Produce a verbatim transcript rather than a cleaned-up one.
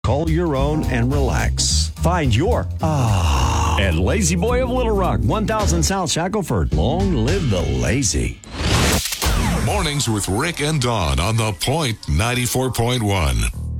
Call your own and relax. Find your ah at Lazy Boy of Little Rock, one thousand South Shackelford. Long live the lazy. Mornings with Rick and Dawn on The Point ninety-four point one.